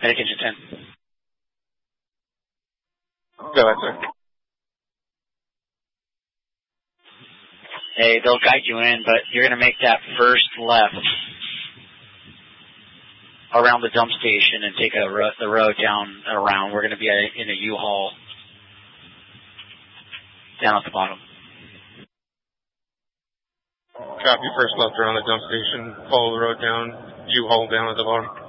Medication 10. Go ahead, sir. Hey, they'll guide you in, but you're going to make that first left around the dump station and take the road down and around. We're going to be in a U-Haul down at the bottom. Copy, first left around the dump station, follow the road down, U-Haul down at the bottom.